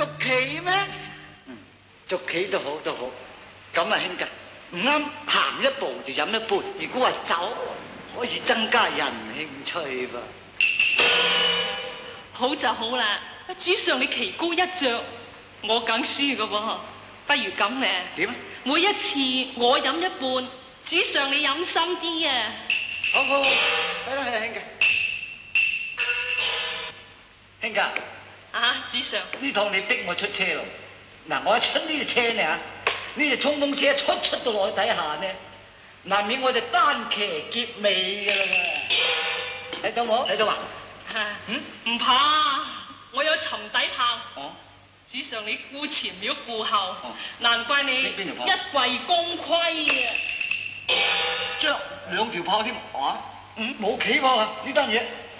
捉棋咩？捉棋都好都好。咁啊，兄弟，唔啱行一步就飲一杯。如果話酒，可以增加人興趣噃。 好就好啦，主上你棋高一着，我梗輸噶噃。不如咁咧？ 點啊？ 每一次我飲一半，主上你飲深啲啊！ 好好，係啦，兄弟。兄弟。 啊，主上。 呢趟你逼我出車咯。嗱，我一出呢隻車呢，呢隻衝鋒車出到落去底下呢，難免我就單騎劫尾噶啦嘛。睇到冇？睇到啊？ 唔怕，我有沉底炮。 哦。 主上你顧前廟顧後，難怪你一櫃功虧啊！ 着兩條炮添，冇企喎呢單嘢。